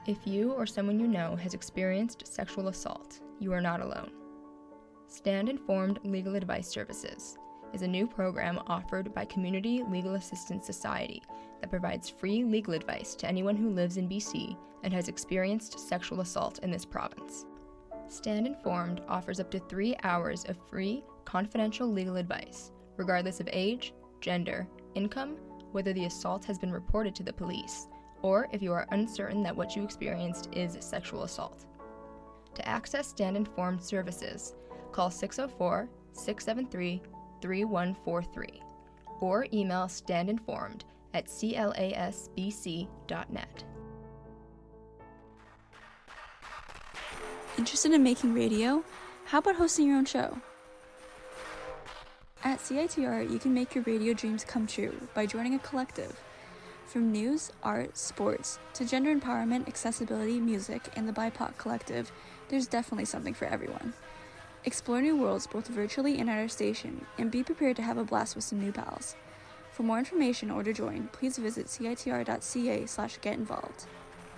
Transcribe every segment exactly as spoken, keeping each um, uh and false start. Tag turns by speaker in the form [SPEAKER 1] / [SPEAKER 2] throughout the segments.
[SPEAKER 1] If you or someone you know has experienced sexual assault, you are not alone. Stand Informed Legal Advice Services is a new program offered by Community Legal Assistance Society that provides free legal advice to anyone who lives in B C and has experienced sexual assault in this province. Stand Informed offers up to three hours of free, confidential legal advice, regardless of age, gender, income, whether the assault has been reported to the police, or if you are uncertain that what you experienced is sexual assault. To access Stand Informed services, call six oh four, six seven three, three one four three or email standinformed at c l a s b c dot net.
[SPEAKER 2] Interested in making radio? How about hosting your own show? At C I T R, you can make your radio dreams come true by joining a collective. From news, art, sports, to gender empowerment, accessibility, music, and the B I P O C Collective, there's definitely something for everyone. Explore new worlds both virtually and at our station, and be prepared to have a blast with some new pals. For more information or to join, please visit c i t r dot c a slash get involved.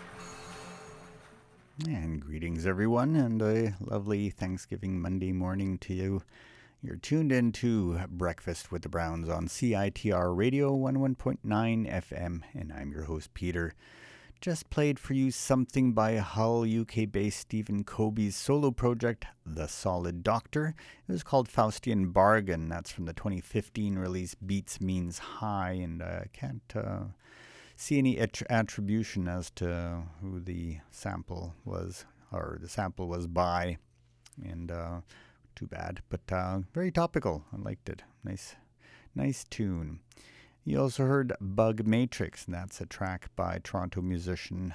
[SPEAKER 3] And greetings, everyone, and a lovely Thanksgiving Monday morning to you. You're tuned in to Breakfast with the Browns on C I T R Radio one oh one point nine F M, and I'm your host, Peter. Just played for you something by Hull, U K-based Stephen Colby's solo project, The Solid Doctor. It was called Faustian Bargain. That's from the twenty fifteen release Beats Means High, and I uh, can't uh, see any att- attribution as to who the sample was, or the sample was by, and uh, too bad, but uh, very topical. I liked it. Nice, nice tune. You also heard Bug Matrix, and that's a track by Toronto musician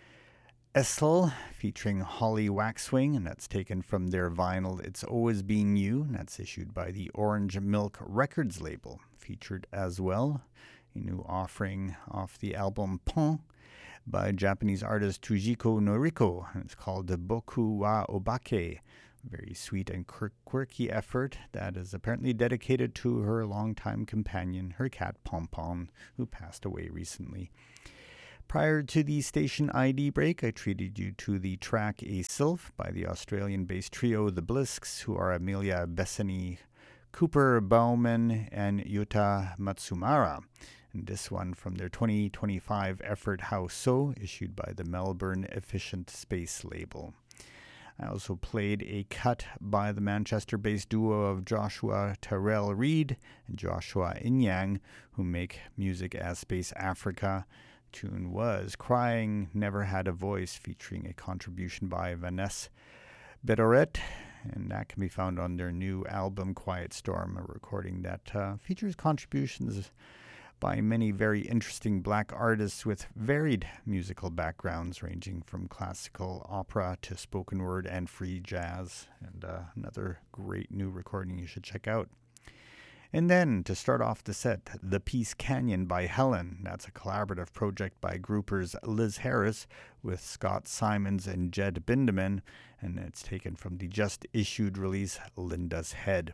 [SPEAKER 3] Essel featuring Holly Waxwing, and that's taken from their vinyl It's Always Been You, and that's issued by the Orange Milk Records label. Featured as well a new offering off the album Pon by Japanese artist Tujiko Noriko, and it's called Boku wa Obake. Very sweet and quirky effort that is apparently dedicated to her longtime companion, her cat Pom Pom, who passed away recently. Prior to the station I D break, I treated you to the track A Sylph by the Australian-based trio The Blisks, who are Amelia Bessany, Cooper Bauman, and Yuta Matsumara. And this one from their twenty twenty-five effort How So, issued by the Melbourne Efficient Space label. I also played a cut by the Manchester-based duo of Joshua Terrell Reid and Joshua Inyang, who make music as Space Africa. The tune was Crying Never Had a Voice, featuring a contribution by Vanessa Bedoret, and that can be found on their new album Quiet Storm, a recording that uh, features contributions by many very interesting black artists with varied musical backgrounds, ranging from classical opera to spoken word and free jazz. And uh, another great new recording you should check out. And then, to start off the set, The Peace Canyon by Helen. That's a collaborative project by groupers Liz Harris with Scott Simons and Jed Bindeman, and it's taken from the just-issued release Linda's Head.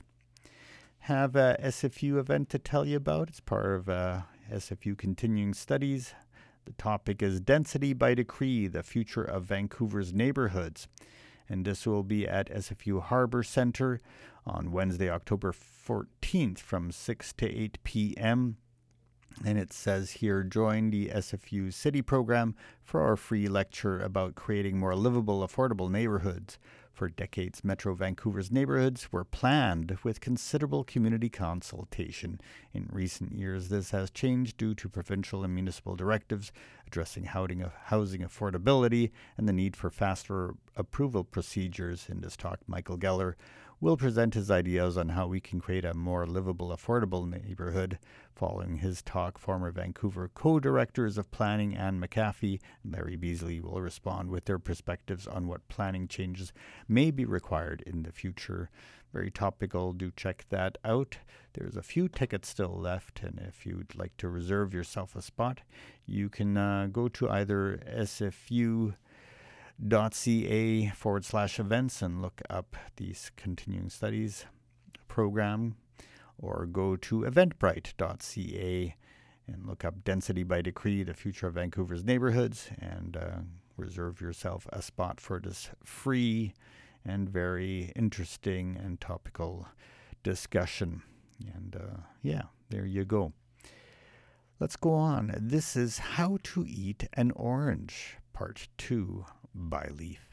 [SPEAKER 3] Have a S F U event to tell you about. It's part of uh, S F U Continuing Studies. The topic is Density by Decree, the Future of Vancouver's Neighborhoods. And this will be at S F U Harbor Center on Wednesday, October fourteenth from six to eight p.m. And it says here, join the S F U City program for our free lecture about creating more livable, affordable neighborhoods. For decades, Metro Vancouver's neighborhoods were planned with considerable community consultation. In recent years, this has changed due to provincial and municipal directives addressing housing affordability and the need for faster approval procedures. In this talk, Michael Geller will present his ideas on how we can create a more livable, affordable neighborhood. Following his talk, former Vancouver co-directors of planning Anne McAfee and Larry Beasley will respond with their perspectives on what planning changes may be required in the future. Very topical. Do check that out. There's a few tickets still left, and if you'd like to reserve yourself a spot, you can uh, go to either S F U dot C A forward slash events and look up these continuing studies program, or go to eventbrite dot C A and look up Density by Decree, the Future of Vancouver's Neighborhoods, and uh, reserve yourself a spot for this free and very interesting and topical discussion. And uh, yeah, there you go. Let's go on. This is How to Eat an Orange, Part two by Leaf.